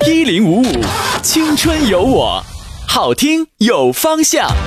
1055，青春有我，好听有方向。